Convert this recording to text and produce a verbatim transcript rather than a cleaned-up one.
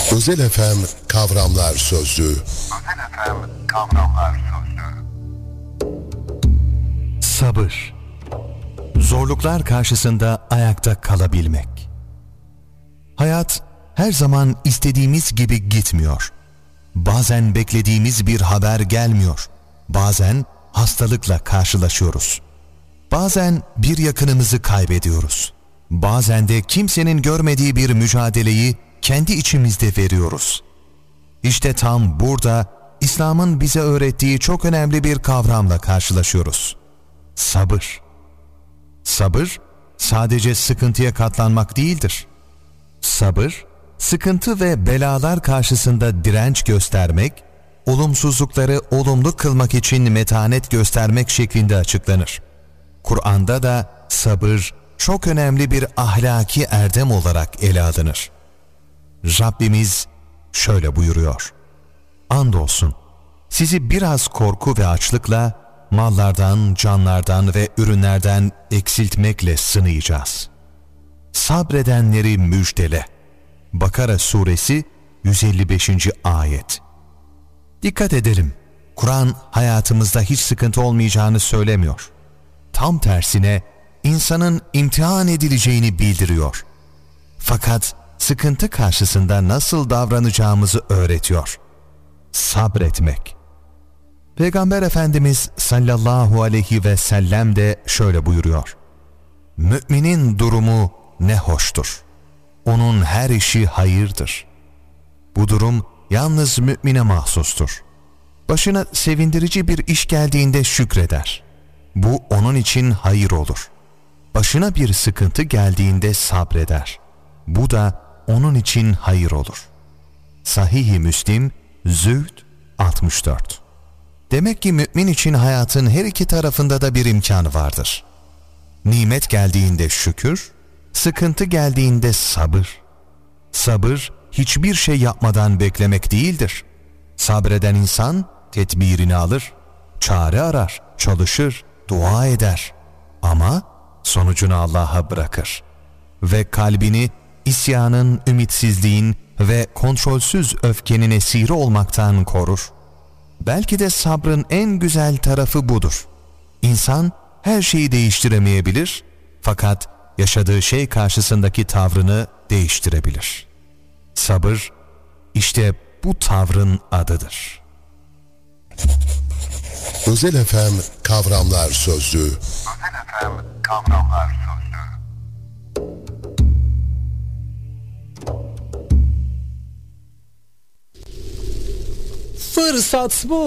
Özel F M Kavramlar Sözlüğü. Özel F M Kavramlar Sözlüğü. Sabır. Zorluklar karşısında ayakta kalabilmek. Hayat her zaman istediğimiz gibi gitmiyor. Bazen beklediğimiz bir haber gelmiyor. Bazen hastalıkla karşılaşıyoruz. Bazen bir yakınımızı kaybediyoruz. Bazen de kimsenin görmediği bir mücadeleyi kendi içimizde veriyoruz. İşte tam burada İslam'ın bize öğrettiği çok önemli bir kavramla karşılaşıyoruz. Sabır. Sabır, sadece sıkıntıya katlanmak değildir. Sabır, sıkıntı ve belalar karşısında direnç göstermek, olumsuzlukları olumlu kılmak için metanet göstermek şeklinde açıklanır. Kur'an'da da sabır çok önemli bir ahlaki erdem olarak ele alınır. Rabbimiz şöyle buyuruyor: Andolsun sizi biraz korku ve açlıkla, mallardan, canlardan ve ürünlerden eksiltmekle sınayacağız. Sabredenleri müjdele. Bakara suresi yüz elli beşinci ayet. Dikkat edelim, Kur'an hayatımızda hiç sıkıntı olmayacağını söylemiyor. Tam tersine insanın imtihan edileceğini bildiriyor. Fakat sıkıntı karşısında nasıl davranacağımızı öğretiyor. Sabretmek. Peygamber Efendimiz sallallahu aleyhi ve sellem de şöyle buyuruyor: Müminin durumu ne hoştur. Onun her işi hayırdır. Bu durum yalnız mümine mahsustur. Başına sevindirici bir iş geldiğinde şükreder. Bu onun için hayır olur. Başına bir sıkıntı geldiğinde sabreder. Bu da onun için hayır olur. Sahih-i Müslim, Zühd altmış dört. Demek ki mümin için hayatın her iki tarafında da bir imkanı vardır. Nimet geldiğinde şükür, sıkıntı geldiğinde sabır. Sabır, hiçbir şey yapmadan beklemek değildir. Sabreden insan tedbirini alır, çare arar, çalışır, dua eder. Ama sonucunu Allah'a bırakır. Ve kalbini isyanın, ümitsizliğin ve kontrolsüz öfkenin esiri olmaktan korur. Belki de sabrın en güzel tarafı budur. İnsan her şeyi değiştiremeyebilir, fakat yaşadığı şey karşısındaki tavrını değiştirebilir. Sabır, işte bu tavrın adıdır. Özel F M Kavramlar Sözlüğü. Özel F M Kavramlar Sözlüğü. Fırsat bu.